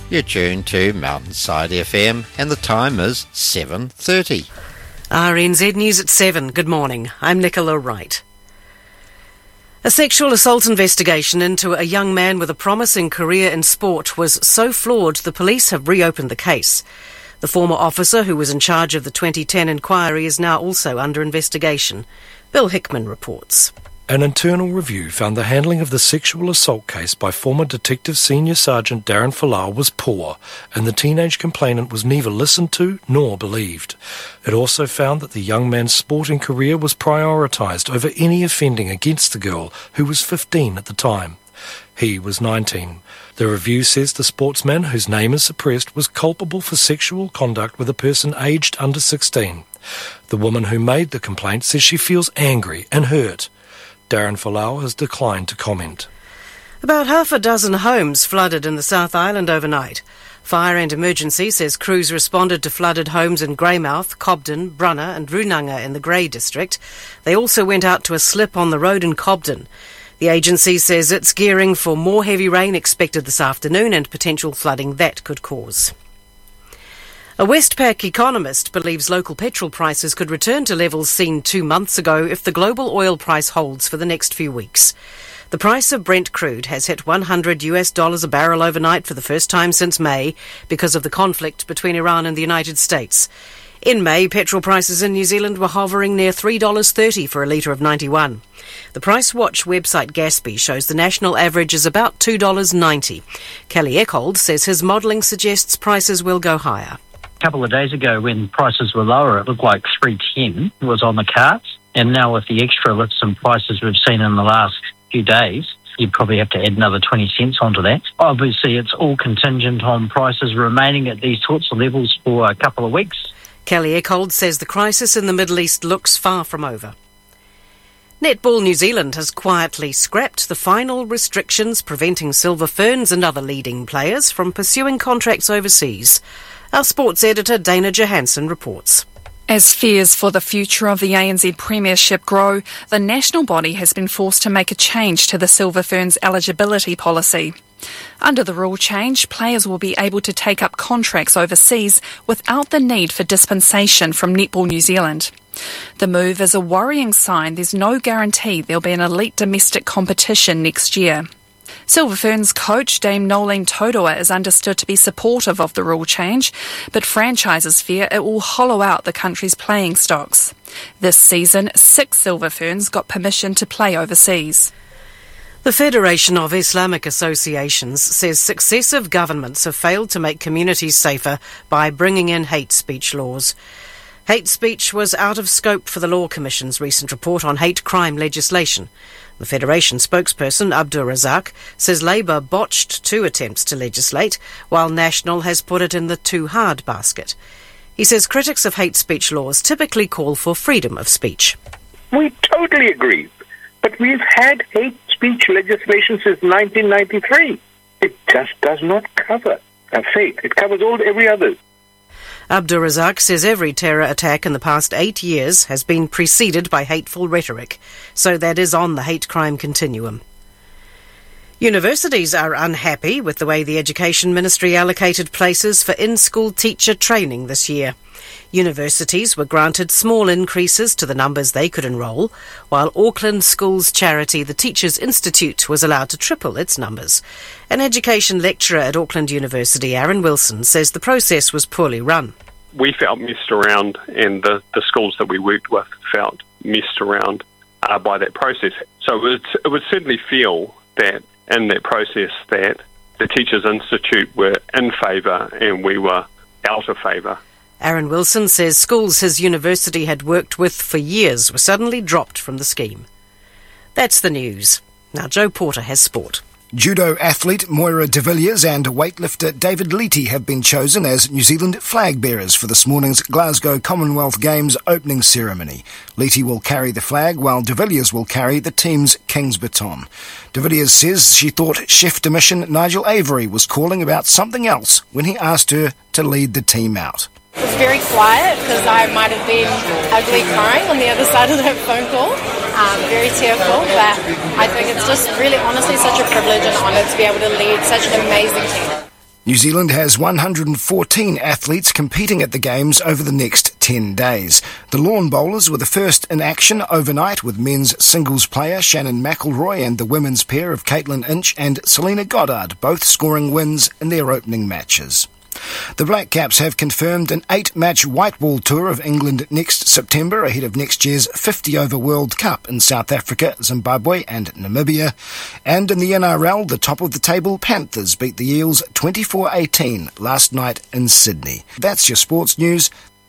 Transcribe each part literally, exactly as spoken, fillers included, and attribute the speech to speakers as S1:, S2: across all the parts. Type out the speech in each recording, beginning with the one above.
S1: You're tuned to Mountainside F M and the time is seven thirty.
S2: R N Z News at seven. Good morning. I'm Nicola Wright. A sexual assault investigation into a young man with a promising career in sport was so flawed the police have reopened the case. The former officer who was in charge of the twenty ten inquiry is now also under investigation. Bill Hickman reports.
S3: An internal review found the handling of the sexual assault case by former Detective Senior Sergeant Darren Falau was poor, and the teenage complainant was neither listened to nor believed. It also found that the young man's sporting career was prioritised over any offending against the girl, who was fifteen at the time. He was nineteen. The review says the sportsman, whose name is suppressed, was culpable for sexual conduct with a person aged under sixteen. The woman who made the complaint says she feels angry and hurt. Darren Falau has declined to comment.
S2: About half a dozen homes flooded in the South Island overnight. Fire and Emergency says crews responded to flooded homes in Greymouth, Cobden, Brunner and Runanga in the Grey District. They also went out to a slip on the road in Cobden. The agency says it's gearing for more heavy rain expected this afternoon and potential flooding that could cause. A Westpac economist believes local petrol prices could return to levels seen two months ago if the global oil price holds for the next few weeks. The price of Brent crude has hit one hundred US dollars a barrel overnight for the first time since May because of the conflict between Iran and the United States. In May, petrol prices in New Zealand were hovering near three dollars thirty for a litre of ninety-one. The Price Watch website Gatsby shows the national average is about two dollars ninety. Kelly Eckhold says his modelling suggests prices will go higher.
S4: A couple of days ago when prices were lower, it looked like three ten was on the cards. And now with the extra lifts in prices we've seen in the last few days, you'd probably have to add another twenty cents onto that. Obviously, it's all contingent on prices remaining at these sorts of levels for a couple of weeks.
S2: Kelly Eckhold says the crisis in the Middle East looks far from over. Netball New Zealand has quietly scrapped the final restrictions preventing Silver Ferns and other leading players from pursuing contracts overseas. Our sports editor Dana Johansson reports.
S5: As fears for the future of the A N Z Premiership grow, the national body has been forced to make a change to the Silver Ferns eligibility policy. Under the rule change, players will be able to take up contracts overseas without the need for dispensation from Netball New Zealand. The move is a worrying sign there's no guarantee there'll be an elite domestic competition next year. Silver Ferns coach Dame Nolene Totoa is understood to be supportive of the rule change, but franchises fear it will hollow out the country's playing stocks. This season, six Silver Ferns got permission to play overseas.
S2: The Federation of Islamic Associations says successive governments have failed to make communities safer by bringing in hate speech laws. Hate speech was out of scope for the Law Commission's recent report on hate crime legislation. The Federation spokesperson, Abdur Razak, says Labour botched two attempts to legislate, while National has put it in the too hard basket. He says critics of hate speech laws typically call for freedom of speech.
S6: We totally agree, but we've had hate speech legislation since nineteen ninety-three. It just does not cover a fate. It covers all every other.
S2: Abdur Razak says every terror attack in the past eight years has been preceded by hateful rhetoric, so that is on the hate crime continuum. Universities are unhappy with the way the Education Ministry allocated places for in-school teacher training this year. Universities were granted small increases to the numbers they could enrol, while Auckland Schools charity The Teachers Institute was allowed to triple its numbers. An education lecturer at Auckland University, Aaron Wilson, says the process was poorly run.
S7: We felt messed around, and the, the schools that we worked with felt messed around uh, by that process. So it would, it would certainly feel that in that process that the Teachers Institute were in favour and we were out of favour.
S2: Aaron Wilson says schools his university had worked with for years were suddenly dropped from the scheme. That's the news. Now Joe Porter has sport.
S8: Judo athlete Moira de Villiers and weightlifter David Leety have been chosen as New Zealand flag bearers for this morning's Glasgow Commonwealth Games opening ceremony. Leety will carry the flag while de Villiers will carry the team's King's Baton. De Villiers says she thought chef de mission Nigel Avery was calling about something else when he asked her to lead the team out.
S9: It was very quiet because I might have been ugly crying on the other side of that phone call. Um, very tearful, but I think it's just really honestly such a privilege and honour to be able to lead such an amazing team.
S8: New Zealand has one hundred fourteen athletes competing at the Games over the next ten days. The lawn bowlers were the first in action overnight, with men's singles player Shannon McElroy and the women's pair of Caitlin Inch and Selena Goddard both scoring wins in their opening matches. The Black Caps have confirmed an eight-match white ball tour of England next September ahead of next year's fifty-over World Cup in South Africa, Zimbabwe and Namibia. And in the N R L, the top-of-the-table Panthers beat the Eels twenty-four eighteen last night in Sydney. That's your sports news.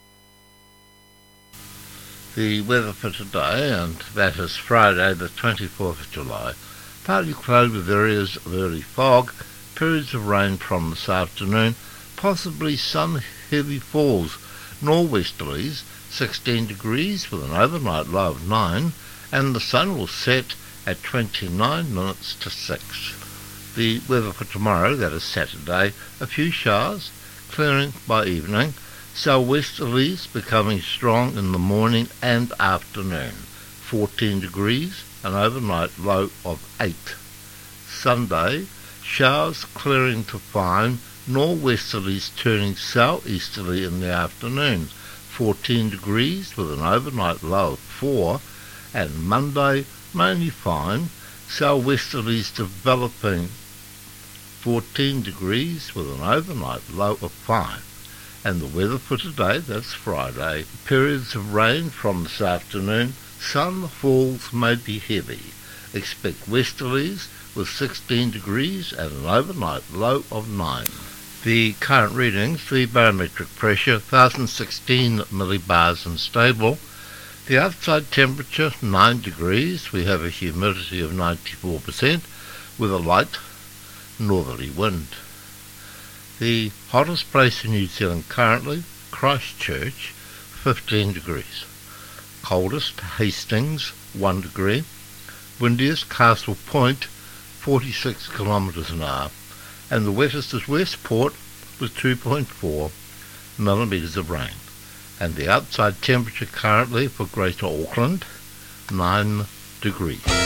S1: The weather for today, and that is Friday the twenty-fourth of July. Partly cloudy with areas of early fog, periods of rain from this afternoon, possibly some heavy falls, nor'westerlies, sixteen degrees with an overnight low of nine, and the sun will set at twenty-nine minutes to six. The weather for tomorrow, that is Saturday, a few showers, clearing by evening, sou'westerlies becoming strong in the morning and afternoon, fourteen degrees, an overnight low of eight. Sunday, showers clearing to fine, nor'westerlies turning southeasterly in the afternoon, fourteen degrees with an overnight low of four, and Monday mainly fine, sou'westerlies developing, fourteen degrees with an overnight low of five. And the weather for today, that's Friday, periods of rain from this afternoon, some falls may be heavy. Expect westerlies with sixteen degrees and an overnight low of nine. The current readings, the barometric pressure, one thousand sixteen millibars and stable. The outside temperature, nine degrees. We have a humidity of ninety-four percent with a light northerly wind. The hottest place in New Zealand currently, Christchurch, fifteen degrees. Coldest, Hastings, one degree. Windiest, Castle Point, forty-six kilometres an hour. And the wettest is Westport with two point four millimetres of rain. And the outside temperature currently for Greater Auckland, nine degrees.